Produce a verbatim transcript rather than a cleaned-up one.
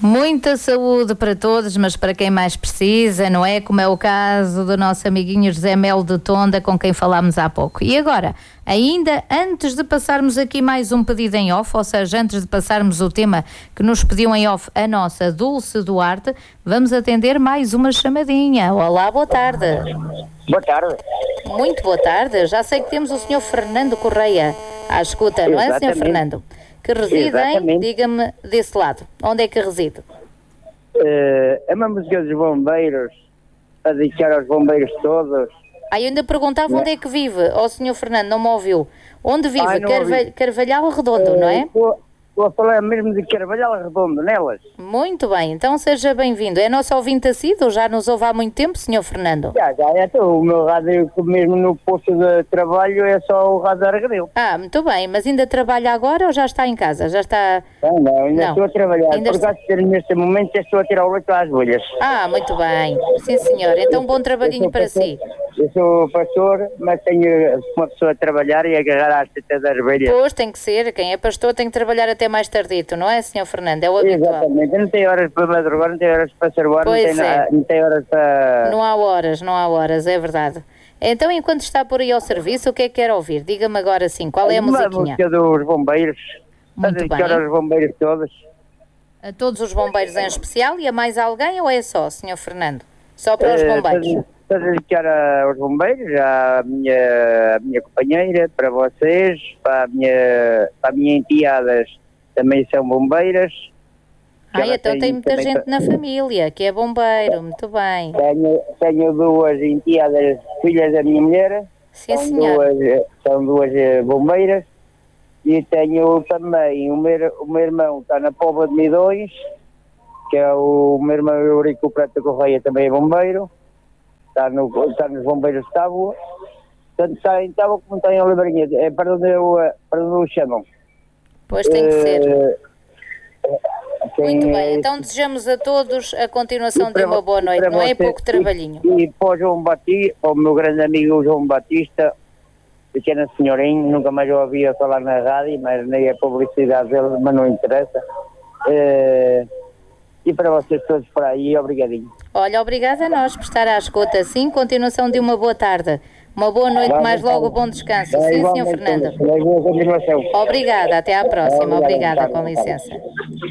Muita saúde para todos, mas para quem mais precisa, não é? Como é o caso do nosso amiguinho José Melo de Tonda, com quem falámos há pouco. E agora, ainda antes de passarmos aqui mais um pedido em off, ou seja, antes de passarmos o tema que nos pediu em off a nossa Dulce Duarte, vamos atender mais uma chamadinha. Olá, boa tarde. Boa tarde. Muito boa tarde. Já sei que temos o senhor Fernando Correia à escuta, não é, senhor Fernando? Que reside em, diga-me, desse lado. Onde é que reside? Uh, é uma música dos bombeiros, a dedicar aos bombeiros todos. Ah, eu ainda perguntava onde é que vive. Ó, senhor Fernando, não me ouviu. Onde vive? Ai, Carvalho, Carvalhal Redondo, uh, não é? Estou a falar mesmo de Carvalhal Redondo, nelas. Muito bem, então seja bem-vindo. É nosso ouvinte assíduo, já nos ouve há muito tempo, senhor Fernando? Já, já, é. Então, o meu rádio, mesmo no posto de trabalho, é só o rádio Argadeu. Ah, muito bem, mas ainda trabalha agora ou já está em casa? Já está... Não, não, ainda não. Estou a trabalhar. Ainda Por acaso, está... neste momento, estou a tirar o leite às bolhas. Ah, muito bem. Sim, senhor. Então, bom trabalhinho para pastor, si. Eu sou pastor, mas tenho uma pessoa a trabalhar e a agarrar às tetas das abelhas. Pois, tem que ser. Quem é pastor tem que trabalhar até mais tardito, não é, senhor Fernando? É o habitual. Exatamente. Não tem horas para madrugar, não tem horas para servar, não, tem é. não tem horas para... Não há horas, não há horas, é verdade. Então, enquanto está por aí ao serviço, o que é que quer ouvir? Diga-me agora sim, qual é a musiquinha? A música dos bombeiros. Muito bem. Aos bombeiros todos. A todos os bombeiros em especial e a mais alguém ou é só, senhor Fernando? Só para os bombeiros? Uh, Estou a dedicar aos bombeiros, à minha, à minha companheira, para vocês, para a minha, para a minha enteadas, também são bombeiras. Ah, então tem, tem muita gente na família que é bombeiro, muito bem. Tenho, tenho duas enteadas, filhas da minha mulher. Sim, são senhor. Duas, são duas bombeiras. E tenho também o meu, o meu irmão, está na Póvoa de Midões, que é o meu irmão Eurico Prata Correia, também é bombeiro. Está, no, está nos bombeiros de Tábua. Tanto está em Tábua como está em Oliveirinha. É para onde, eu, para onde o chamam. Pois tem que ser. Uh, Muito bem, então desejamos a todos a continuação de uma boa noite, não é? Pouco trabalhinho. E, e para o João Batista, para o meu grande amigo João Batista, pequena senhorinho, nunca mais eu ouvia falar na rádio, mas nem a publicidade dele, mas não interessa. Uh, e para vocês todos por aí, obrigadinho. Olha, obrigada a nós por estar à escuta, assim, continuação de uma boa tarde. Uma boa noite, vai, mais logo, bom descanso. Vai, sim, senhor Fernando. Vai, boa continuação. Obrigada, até à próxima. Obrigada, com licença.